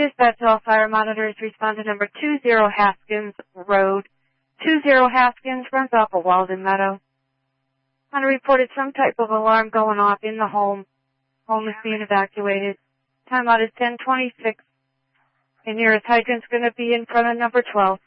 Dispatch all fire monitors respond to number 20 Haskins Road. 20 Haskins runs off of Walden Meadow. On a reported some type of alarm going off in the home. Home is being evacuated. Timeout is 10:26. And nearest hydrant's going to be in front of number 12.